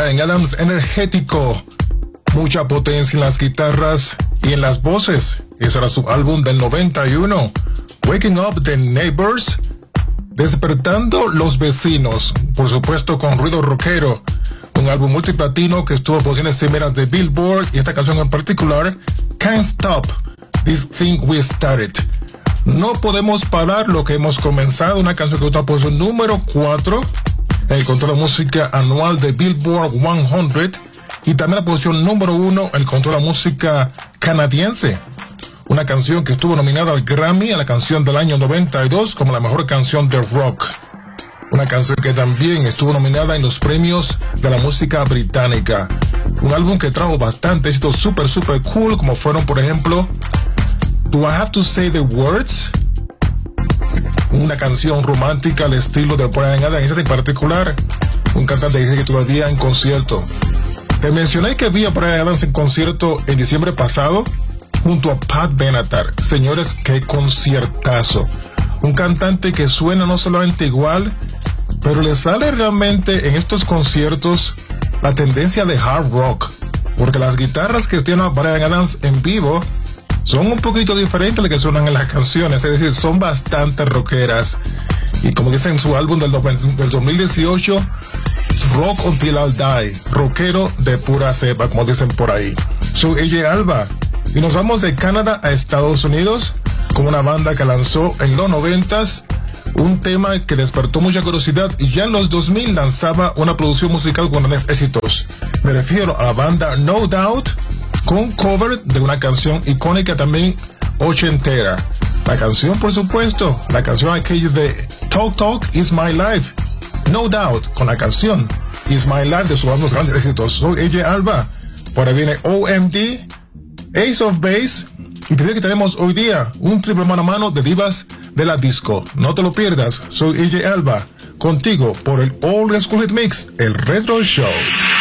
Bryan Adams energético, mucha potencia en las guitarras y en las voces. Ese era su álbum del 91, Waking Up the Neighbors, despertando los vecinos, por supuesto con ruido rockero, un álbum multiplatino que estuvo en posiciones primeras de Billboard, y esta canción en particular, Can't Stop This Thing We Started. No podemos parar lo que hemos comenzado, una canción que está por su número 4 en el control de música anual de Billboard 100, y también la posición número 1 en el control de música canadiense. Una canción que estuvo nominada al Grammy a la canción del año 92 como la mejor canción de rock. Una canción que también estuvo nominada en los premios de la música británica. Un álbum que trajo bastante éxitos super cool, como fueron, por ejemplo, Do I Have to Say the Words? Una canción romántica al estilo de Bryan Adams, en particular, un cantante que dice que todavía en concierto. Te mencioné que vi a Bryan Adams en concierto en diciembre pasado, junto a Pat Benatar. Señores, qué conciertazo. Un cantante que suena no solamente igual, pero le sale realmente en estos conciertos la tendencia de hard rock, porque las guitarras que tiene Bryan Adams en vivo son un poquito diferentes a las que suenan en las canciones, es decir, son bastante rockeras. Y como dicen en su álbum del 2018, Rock Until I Die, rockero de pura cepa, como dicen por ahí. Soy AJ Alba, y nos vamos de Canadá a Estados Unidos con una banda que lanzó en los 90s un tema que despertó mucha curiosidad, y ya en los 2000 lanzaba una producción musical con grandes éxitos. Me refiero a la banda No Doubt, con cover de una canción icónica también ochentera. La canción, por supuesto, la canción aquella de Talk Talk Is My Life. No Doubt con la canción Is My Life de sus álbumes grandes éxitos. Soy AJ Alba. Por ahí viene OMD, Ace of Base, y te digo que tenemos hoy día un triple mano a mano de divas de la disco. No te lo pierdas. Soy AJ Alba, contigo por el Old School Hit Mix, el Retro Show.